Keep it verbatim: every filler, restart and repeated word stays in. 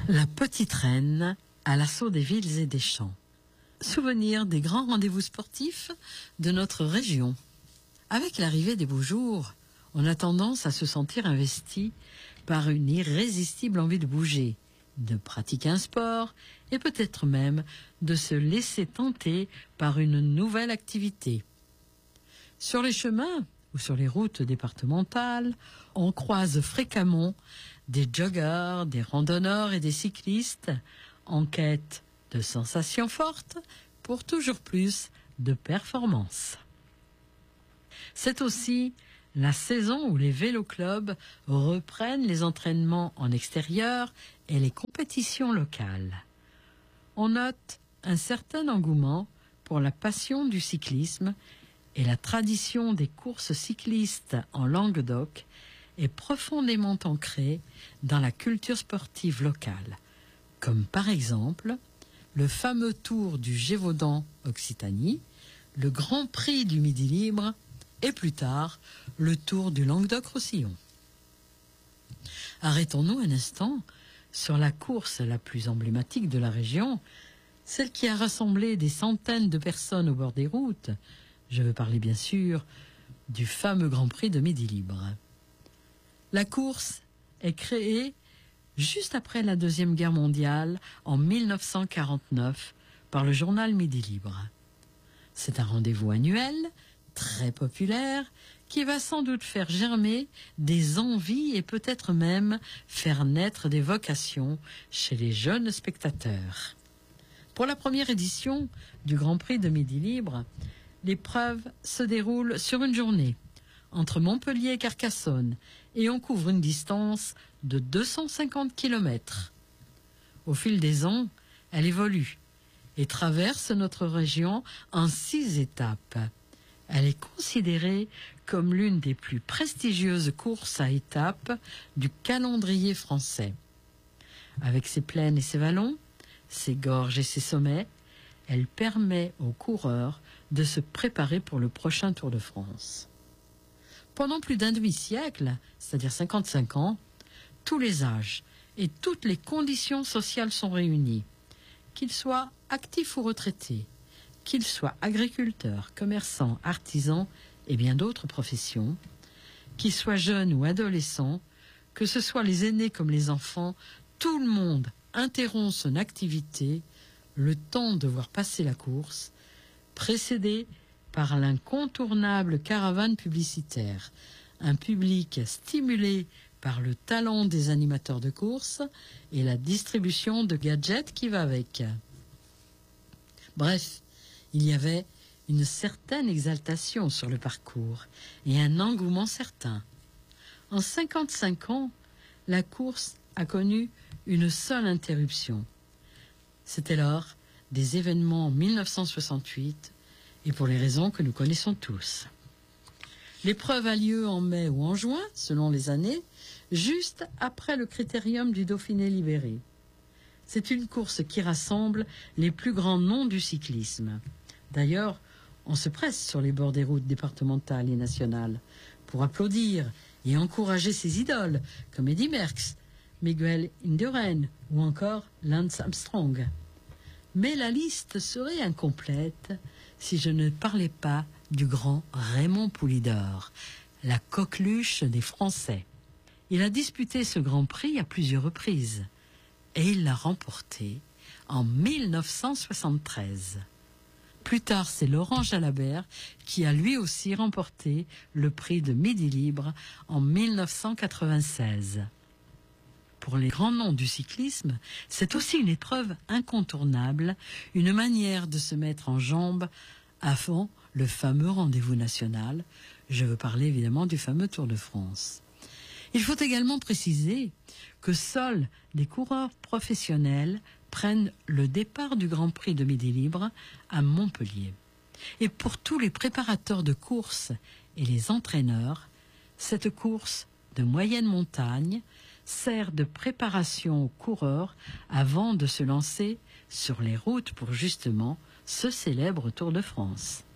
La petite reine à l'assaut des villes et des champs. Souvenir des grands rendez-vous sportifs de notre région. Avec l'arrivée des beaux jours, on a tendance à se sentir investi par une irrésistible envie de bouger, de pratiquer un sport et peut-être même de se laisser tenter par une nouvelle activité. Sur les chemins ou sur les routes départementales, on croise fréquemment des joggeurs, des randonneurs et des cyclistes en quête de sensations fortes pour toujours plus de performance. C'est aussi la saison où les véloclubs reprennent les entraînements en extérieur et les compétitions locales. On note un certain engouement pour la passion du cyclisme et la tradition des courses cyclistes en Languedoc est profondément ancrée dans la culture sportive locale, comme par exemple le fameux Tour du Gévaudan Occitanie, le Grand Prix du Midi Libre et plus tard le Tour du Languedoc-Roussillon. Arrêtons-nous un instant sur la course la plus emblématique de la région, celle qui a rassemblé des centaines de personnes au bord des routes. Je veux parler bien sûr du fameux Grand Prix de Midi Libre. La course est créée juste après la Deuxième Guerre mondiale en mille neuf cent quarante-neuf par le journal Midi Libre. C'est un rendez-vous annuel, très populaire, qui va sans doute faire germer des envies et peut-être même faire naître des vocations chez les jeunes spectateurs. Pour la première édition du Grand Prix de Midi Libre, l'épreuve se déroule sur une journée, entre Montpellier et Carcassonne, et on couvre une distance de deux cent cinquante kilomètres. Au fil des ans, elle évolue et traverse notre région en six étapes. Elle est considérée comme l'une des plus prestigieuses courses à étapes du calendrier français. Avec ses plaines et ses vallons, ses gorges et ses sommets, elle permet aux coureurs de se préparer pour le prochain Tour de France. Pendant plus d'un demi-siècle, c'est-à-dire cinquante-cinq ans, tous les âges et toutes les conditions sociales sont réunies. Qu'ils soient actifs ou retraités, qu'ils soient agriculteurs, commerçants, artisans et bien d'autres professions, qu'ils soient jeunes ou adolescents, que ce soit les aînés comme les enfants, tout le monde interrompt son activité, le temps de voir passer la course, précédé par l'incontournable caravane publicitaire, un public stimulé par le talent des animateurs de course et la distribution de gadgets qui va avec. Bref, il y avait une certaine exaltation sur le parcours et un engouement certain. En cinquante-cinq ans, la course a connu une seule interruption. C'était lors des événements en mille neuf cent soixante-huit et pour les raisons que nous connaissons tous. L'épreuve a lieu en mai ou en juin, selon les années, juste après le critérium du Dauphiné libéré. C'est une course qui rassemble les plus grands noms du cyclisme. D'ailleurs, on se presse sur les bords des routes départementales et nationales pour applaudir et encourager ses idoles, comme Eddy Merckx, Miguel Indurain ou encore Lance Armstrong. Mais la liste serait incomplète si je ne parlais pas du grand Raymond Poulidor, la coqueluche des Français. Il a disputé ce Grand Prix à plusieurs reprises et il l'a remporté en mille neuf cent soixante-treize. Plus tard, c'est Laurent Jalabert qui a lui aussi remporté le prix de Midi Libre en mille neuf cent quatre-vingt-seize. Pour les grands noms du cyclisme, c'est aussi une épreuve incontournable, une manière de se mettre en jambes avant le fameux rendez-vous national. Je veux parler évidemment du fameux Tour de France. Il faut également préciser que seuls des coureurs professionnels prennent le départ du Grand Prix de Midi Libre à Montpellier. Et pour tous les préparateurs de course et les entraîneurs, cette course de moyenne montagne sert de préparation aux coureurs avant de se lancer sur les routes pour justement ce célèbre Tour de France.